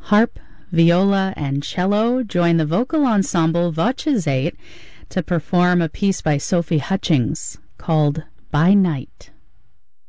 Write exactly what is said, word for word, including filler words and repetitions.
Harp, viola, and cello join the vocal ensemble Voces eight to perform a piece by Sophie Hutchings called By Night.